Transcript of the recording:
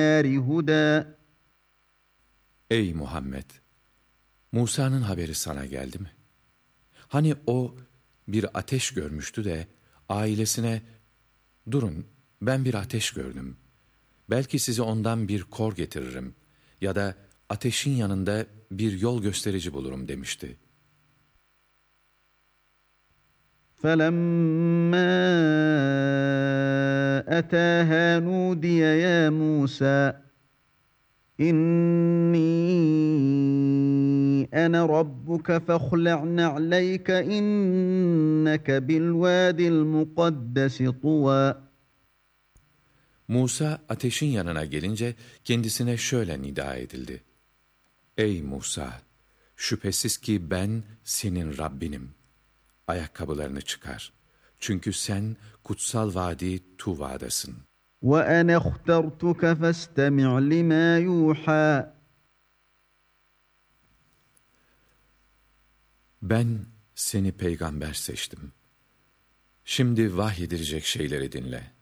هُدًى. Ey Muhammed! Musa'nın haberi sana geldi mi? Hani o bir ateş görmüştü de ailesine, durun ben bir ateş gördüm. Belki size ondan bir kor getiririm ya da ateşin yanında bir yol gösterici bulurum demişti. فَلَمَّا أَتَاهَا نُودِيَ يَا مُوسَى إِنِّي أَنَا رَبُّكَ فَاخْلَعْ نَعْلَيْكَ إِنَّكَ بِالْوَادِ الْمُقَدَّسِ طُوًى. Musa ateşin yanına gelince kendisine şöyle nida edildi. Ey Musa! Şüphesiz ki ben senin Rabbinim. Ayakkabılarını çıkar. Çünkü sen kutsal vadi Tuva'dasın. وَأَنَا اخْتَرْتُكَ فَاسْتَمِعْ لِمَا يُوحَى. Ben seni peygamber seçtim. Şimdi vahyedilecek şeyleri dinle.